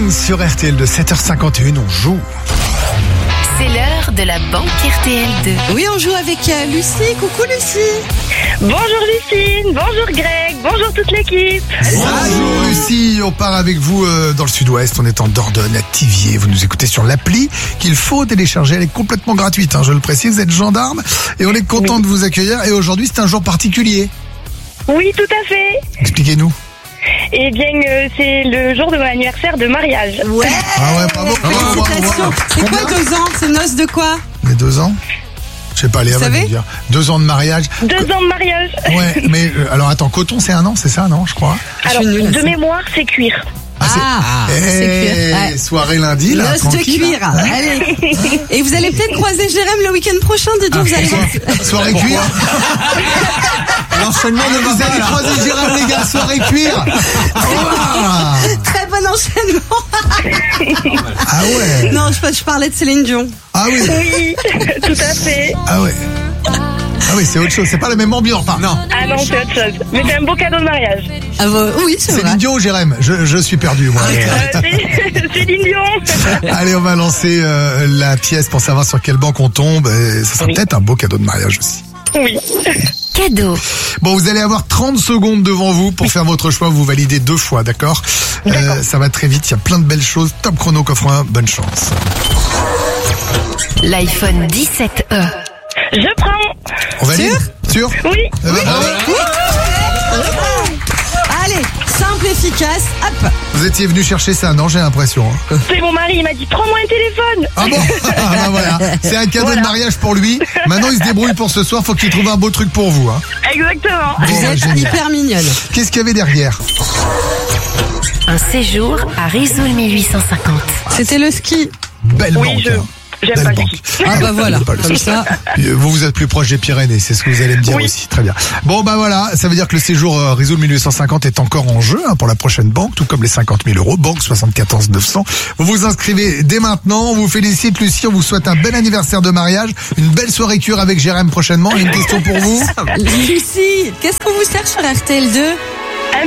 Stones sur RTL de 7h51, on joue. C'est l'heure de la banque RTL2. Oui, on joue avec Lucie. Coucou Lucie. Bonjour Lucine, bonjour Greg, bonjour toute l'équipe. Bonjour Lucie, on part avec vous dans le sud-ouest, on est en Dordogne, à Thiviers. Vous nous écoutez sur l'appli qu'il faut télécharger, elle est complètement gratuite, je le précise, vous êtes gendarme et on est content de vous accueillir. Et aujourd'hui c'est un jour particulier. Oui, tout à fait. Expliquez-nous. Eh bien, c'est le jour de mon anniversaire de mariage. Ouais. Ah ouais, bravo. Félicitations. C'est quoi 2 ans? C'est noces de quoi? Mais 2 ans? Je sais pas, Léa va nous dire. 2 ans de mariage. 2 ans de mariage. Ouais, mais alors attends, coton c'est 1 an, c'est ça, non, je crois. Alors, de mémoire, c'est cuir. C'est cuir. Ouais. Soirée lundi, là, Noces de tranquille. cuir. Allez. Et vous allez peut-être croiser Jérém le week-end prochain, dis donc, vous allez voir. Soirée cuir. L'enchaînement ne Vous va allez pas. croiser Gérard, les gars, soirée cuir. Ah, Très bon enchaînement. ah ouais. Non, je parlais de Céline Dion. Ah oui. Oui, tout à fait. Ah ouais. Ah oui, c'est autre chose. C'est pas la même ambiance. Enfin, non. Ah non, c'est autre chose. Mais c'est un beau cadeau de mariage. Ah, oui, c'est C'est vrai. l'idiot ou Jérém? Je suis perdu, moi. C'est Dion. Allez, on va lancer la pièce pour savoir sur quelle banque on tombe. Et ça sera peut-être un beau cadeau de mariage aussi. Oui. Cadeau. Bon, vous allez avoir 30 secondes devant vous pour faire votre choix. Vous validez 2 fois, d'accord? Ça va très vite. Il y a plein de belles choses. Top chrono, coffre 1. Bonne chance. L'iPhone 17e. Je prends. On valide? Sûr? Oui. Eh ben, bravo. Allez, simple, efficace, hop. Vous étiez venu chercher ça, non? J'ai l'impression. C'est mon mari, il m'a dit prends-moi un téléphone. Ah bon? Ah bah voilà. C'est un cadeau de mariage pour lui. Maintenant, il se débrouille pour ce soir. Faut qu'il trouve un beau truc pour vous. Exactement. Bon, Vous êtes génial. hyper mignonne. Qu'est-ce qu'il y avait derrière? Un séjour à Risoul 1850. C'était le ski. Belle Oui, banque. j'aime Belle pas le banque. ski. Ah bah voilà, Pas le comme ski. ça. Vous êtes plus proche des Pyrénées, c'est ce que vous allez me dire Oui. aussi. Très bien. Bon, bah voilà, ça veut dire que le séjour Risoul 1850 est encore en jeu pour la prochaine banque, tout comme les 50 000 euros, banque 74 900. Vous vous inscrivez dès maintenant. On vous félicite, Lucie. On vous souhaite un bel anniversaire de mariage, une belle soirée cure avec Jérém prochainement. Et une question pour vous. Lucie, qu'est-ce qu'on vous sert sur RTL2?